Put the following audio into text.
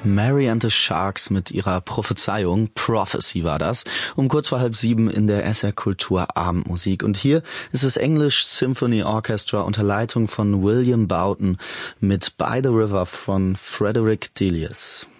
Mary and the Sharks mit ihrer Prophezeiung, Prophecy war das, um kurz vor 6:30 in der SR Kultur Abendmusik. Und hier ist das English Symphony Orchestra unter Leitung von William Boughton mit By the River von Frederick Delius.